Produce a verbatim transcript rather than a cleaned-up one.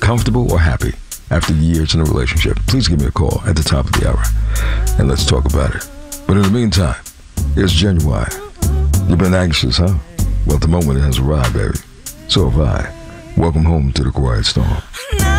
comfortable or happy after years in a relationship, please give me a call at the top of the hour and let's talk about it. But in the meantime, here's Genuine. You've been anxious, huh? Well, the moment has arrived, baby. So have I. Welcome home to the Quiet Storm.